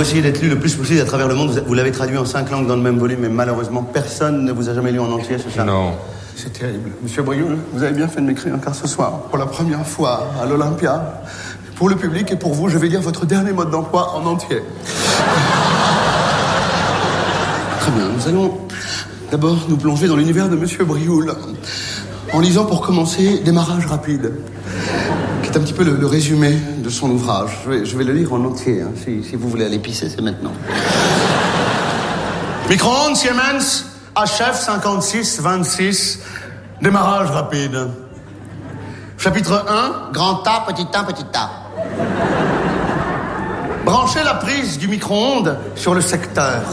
pour essayer d'être lu le plus possible à travers le monde. Vous l'avez traduit en 5 langues dans le même volume, mais malheureusement, personne ne vous a jamais lu en entier, c'est ça? Non. C'est terrible. Monsieur Brioul, vous avez bien fait de m'écrire, car ce soir, pour la première fois à l'Olympia, pour le public et pour vous, je vais lire votre dernier mode d'emploi en entier. Très bien, nous allons d'abord nous plonger dans l'univers de Monsieur Brioul, en lisant pour commencer Démarrage rapide, qui est un petit peu le résumé de son ouvrage. Je vais le lire en entier, hein. Si vous voulez aller pisser, c'est maintenant. Micro-ondes Siemens, HF 5626, démarrage rapide. Chapitre 1, grand A, petit A, petit A. Branchez la prise du micro-ondes sur le secteur.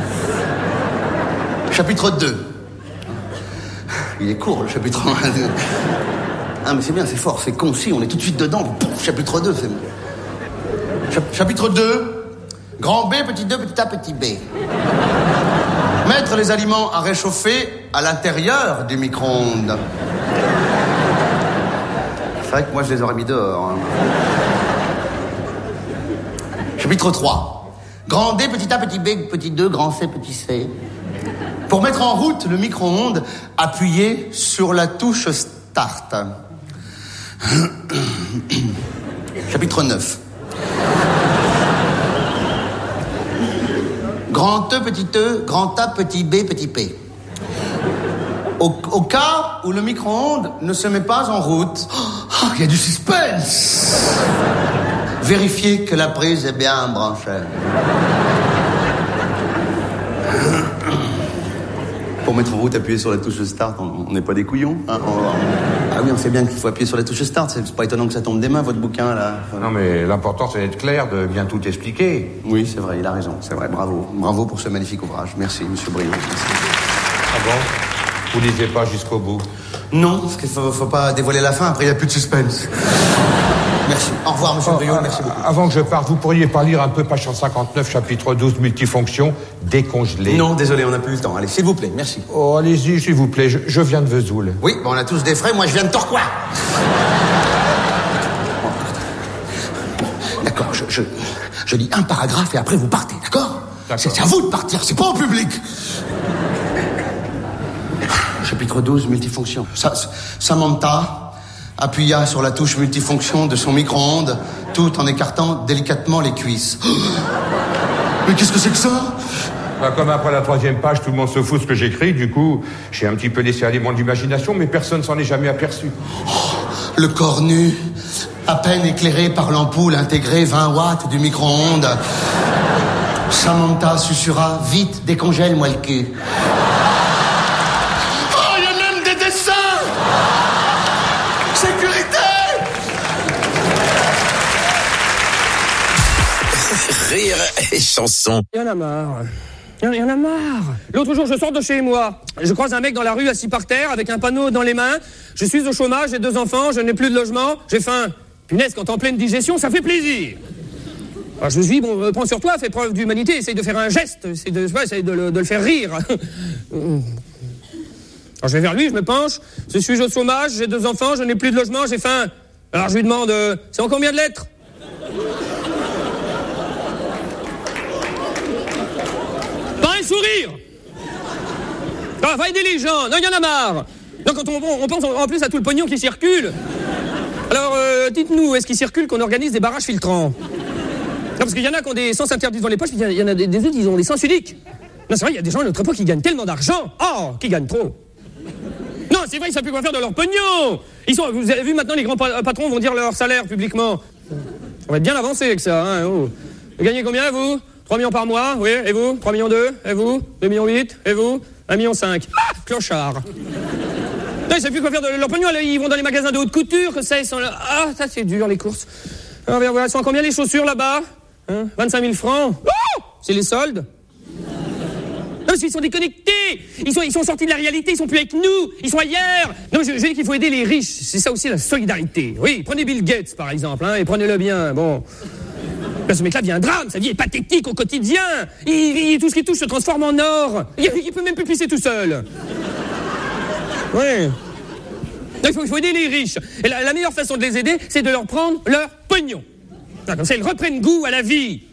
Chapitre 2. Il est court, le chapitre 1. Ah, mais c'est bien, c'est fort, c'est concis, on est tout de suite dedans. Pouf, chapitre 2, c'est bon. Chapitre 2. Grand B, petit 2, petit A, petit B. Mettre les aliments à réchauffer à l'intérieur du micro-ondes. C'est vrai que moi, je les aurais mis dehors. Hein. Chapitre 3. Grand D, petit A, petit B, petit 2, grand C, petit C. Pour mettre en route le micro-ondes, appuyez sur la touche Start. Chapitre 9. Grand E, petit E, grand A, petit B, petit P. Au cas où le micro-ondes ne se met pas en route, il y a du suspense. Vérifiez que la prise est bien branchée. Pour mettre en route, appuyez sur la touche Start. On n'est pas des couillons, hein. Ah oui, on sait bien qu'il faut appuyer sur la touche Start. C'est pas étonnant que ça tombe des mains, votre bouquin, là. Non, mais l'important, c'est d'être clair, de bien tout expliquer. Oui, c'est vrai, il a raison. C'est vrai, bravo. Bravo pour ce magnifique ouvrage. Merci, monsieur Brioul. Ah bon? Vous lisez pas jusqu'au bout? Non, parce qu'il faut pas dévoiler la fin, après il n'y a plus de suspense. Merci. Au revoir, monsieur Brioul, merci beaucoup. Avant que je parte, vous pourriez pas lire un peu page 159, chapitre 12, multifonction, décongelé. Non, désolé, on n'a plus le temps. Allez, s'il vous plaît, merci. Oh, allez-y, s'il vous plaît, je viens de Vesoul. Oui, bon, on a tous des frais, moi je viens de Torquay. D'accord, je lis un paragraphe et après vous partez, d'accord? C'est à vous de partir, c'est pas au public. Chapitre 12, multifonction. Samantha appuya sur la touche multifonction de son micro-ondes, tout en écartant délicatement les cuisses. Mais qu'est-ce que c'est que ça? Comme après la 3e page, tout le monde se fout de ce que j'écris, du coup, j'ai un petit peu laissé aller mon imagination, mais personne s'en est jamais aperçu. Oh, le corps nu, à peine éclairé par l'ampoule intégrée 20 watts du micro-ondes. Samantha susurra, vite, décongèle-moi le cul. Rire et chanson. Il y en a marre. Il y en a marre. L'autre jour, je sors de chez moi. Je croise un mec dans la rue assis par terre avec un panneau dans les mains. Je suis au chômage, j'ai 2 enfants, je n'ai plus de logement, j'ai faim. Punaise, quand t'es en pleine digestion, ça fait plaisir. Alors je me suis dit, bon, prends sur toi, fais preuve d'humanité, essaye de faire un geste, essaye de le faire rire. Alors je vais vers lui, je me penche. Je suis au chômage, j'ai 2 enfants, je n'ai plus de logement, j'ai faim. Alors je lui demande, c'est en combien de lettres? Pas un sourire. Ah, va aider les gens. Non, il y en a marre. Non, quand on pense en plus à tout le pognon qui circule. Alors, dites-nous, est-ce qu'il circule qu'on organise des barrages filtrants? Non, parce qu'il y en a qui ont des sens interdits dans les poches, puis il y en a des autres, ils ont des sens uniques. Non, c'est vrai, il y a des gens à notre époque qui gagnent tellement d'argent. Oh, qui gagnent trop. Non, c'est vrai, ils savent plus quoi faire de leur pognon. Vous avez vu, maintenant, les grands patrons vont dire leur salaire publiquement. On va être bien avancé avec ça, hein. Oh. Vous gagnez combien, vous? 3 millions par mois, oui, et vous? 3 millions 2, et vous? 2 millions 8, et vous? 1 million 5. Ah, clochard. Non, ils savent plus quoi faire de leur pognon, ils vont dans les magasins de haute couture, que ça, ils sont là. Ah, ça c'est dur, les courses. Alors, voilà, sont à combien les chaussures là-bas? Hein? 25 000 francs. Oh, c'est les soldes. Non, parce qu'ils sont déconnectés. Ils sont sortis de la réalité, ils sont plus avec nous, ils sont ailleurs. Non, mais je dis qu'il faut aider les riches, c'est ça aussi la solidarité. Oui, prenez Bill Gates par exemple, hein, et prenez-le bien, bon. Là, ce mec-là vit un drame, sa vie est pathétique au quotidien. Tout ce qu'il touche se transforme en or. Il peut même plus pisser tout seul. Ouais. Il faut aider les riches. Et la meilleure façon de les aider, c'est de leur prendre leur pognon. Comme ça, ils reprennent goût à la vie.